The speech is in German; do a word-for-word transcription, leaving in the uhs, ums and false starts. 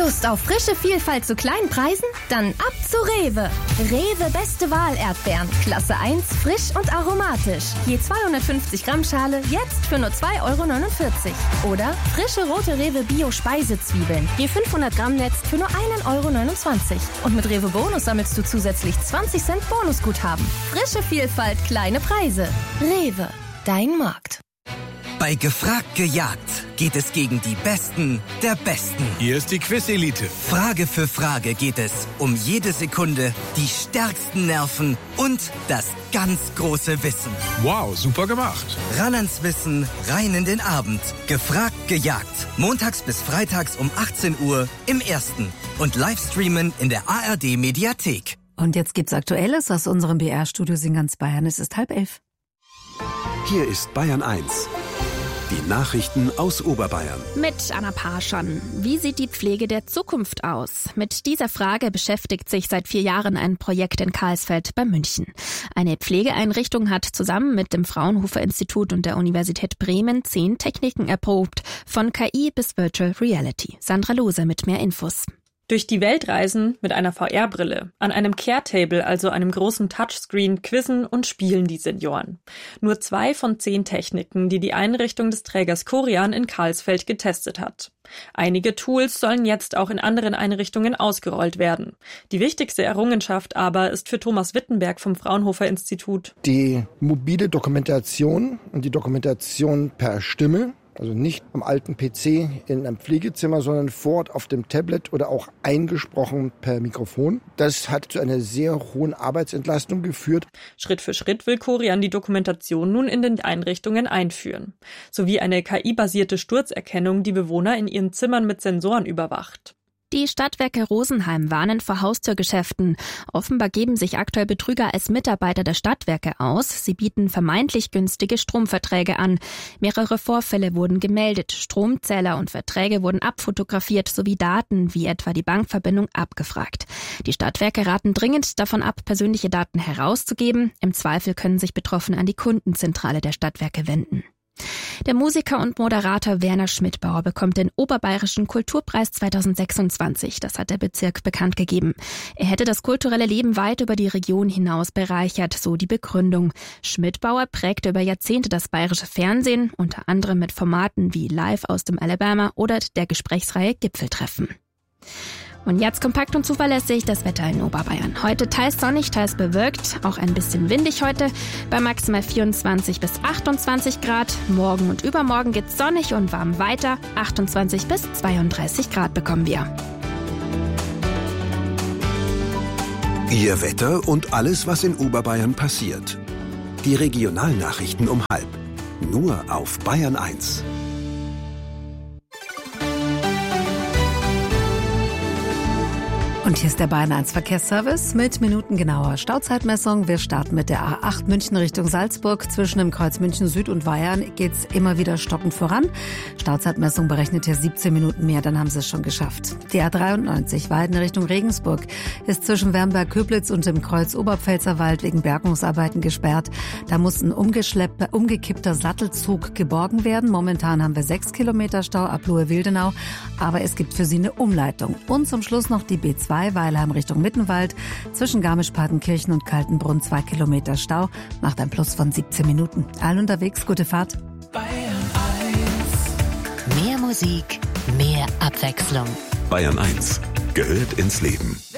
Lust auf frische Vielfalt zu kleinen Preisen? Dann ab zu Rewe. Rewe Beste Wahl Erdbeeren. Klasse eins, frisch und aromatisch. Je zweihundertfünfzig Gramm Schale, jetzt für nur zwei Euro neunundvierzig. Oder frische rote Rewe Bio Speisezwiebeln. Je fünfhundert Gramm Netz für nur ein Euro neunundzwanzig. Und mit Rewe Bonus sammelst du zusätzlich zwanzig Cent Bonusguthaben. Frische Vielfalt, kleine Preise. Rewe, dein Markt. Bei Gefragt gejagt geht es gegen die Besten der Besten. Hier ist die Quiz-Elite. Frage für Frage geht es um jede Sekunde, die stärksten Nerven und das ganz große Wissen. Wow, super gemacht. Ran ans Wissen, rein in den Abend. Gefragt gejagt. Montags bis freitags um achtzehn Uhr im Ersten. Und Livestreamen in der A R D-Mediathek. Und jetzt gibt's Aktuelles aus unserem B R-Studio in ganz Bayern. Es ist halb elf. Hier ist Bayern eins. Die Nachrichten aus Oberbayern. Mit Anna Parschan. Wie sieht die Pflege der Zukunft aus? Mit dieser Frage beschäftigt sich seit vier Jahren ein Projekt in Karlsfeld bei München. Eine Pflegeeinrichtung hat zusammen mit dem Fraunhofer Institut und der Universität Bremen zehn Techniken erprobt. Von K I bis Virtual Reality. Sandra Lose mit mehr Infos. Durch die Welt reisen mit einer V R-Brille. An einem Care-Table, also einem großen Touchscreen, quizzen und spielen die Senioren. Nur zwei von zehn Techniken, die die Einrichtung des Trägers Corian in Karlsfeld getestet hat. Einige Tools sollen jetzt auch in anderen Einrichtungen ausgerollt werden. Die wichtigste Errungenschaft aber ist für Thomas Wittenberg vom Fraunhofer Institut die mobile Dokumentation und die Dokumentation per Stimme. Also nicht am alten P C in einem Pflegezimmer, sondern vor Ort auf dem Tablet oder auch eingesprochen per Mikrofon. Das hat zu einer sehr hohen Arbeitsentlastung geführt. Schritt für Schritt will Corian die Dokumentation nun in den Einrichtungen einführen. Sowie eine K I-basierte Sturzerkennung, die Bewohner in ihren Zimmern mit Sensoren überwacht. Die Stadtwerke Rosenheim warnen vor Haustürgeschäften. Offenbar geben sich aktuell Betrüger als Mitarbeiter der Stadtwerke aus. Sie bieten vermeintlich günstige Stromverträge an. Mehrere Vorfälle wurden gemeldet. Stromzähler und Verträge wurden abfotografiert sowie Daten, wie etwa die Bankverbindung, abgefragt. Die Stadtwerke raten dringend davon ab, persönliche Daten herauszugeben. Im Zweifel können sich Betroffene an die Kundenzentrale der Stadtwerke wenden. Der Musiker und Moderator Werner Schmidbauer bekommt den Oberbayerischen Kulturpreis zweitausendsechsundzwanzig. Das hat der Bezirk bekannt gegeben. Er hätte das kulturelle Leben weit über die Region hinaus bereichert, so die Begründung. Schmidbauer prägte über Jahrzehnte das bayerische Fernsehen, unter anderem mit Formaten wie Live aus dem Alabama oder der Gesprächsreihe Gipfeltreffen. Und jetzt kompakt und zuverlässig das Wetter in Oberbayern. Heute teils sonnig, teils bewölkt, auch ein bisschen windig heute, bei maximal vierundzwanzig bis achtundzwanzig Grad. Morgen und übermorgen geht's sonnig und warm weiter, achtundzwanzig bis zweiunddreißig Grad bekommen wir. Ihr Wetter und alles, was in Oberbayern passiert. Die Regionalnachrichten um halb. Nur auf Bayern eins. Und hier ist der Bayern eins Verkehrsservice mit minutengenauer Stauzeitmessung. Wir starten mit der A acht München Richtung Salzburg. Zwischen dem Kreuz München Süd und Weyern geht's immer wieder stockend voran. Stauzeitmessung berechnet hier siebzehn Minuten mehr, dann haben sie es schon geschafft. Die A dreiundneunzig Weiden Richtung Regensburg ist zwischen Wernberg-Köblitz und dem Kreuz Oberpfälzerwald wegen Bergungsarbeiten gesperrt. Da muss ein umgeschleppter, umgekippter Sattelzug geborgen werden. Momentan haben wir sechs Kilometer Stau ab Lohe-Wildenau, aber es gibt für sie eine Umleitung. Und zum Schluss noch die B zwei Weilheim Richtung Mittenwald. Zwischen Garmisch-Partenkirchen und Kaltenbrunn zwei Kilometer Stau. Macht ein Plus von siebzehn Minuten. Allen unterwegs, gute Fahrt. Bayern eins. Mehr Musik, mehr Abwechslung. Bayern eins gehört ins Leben.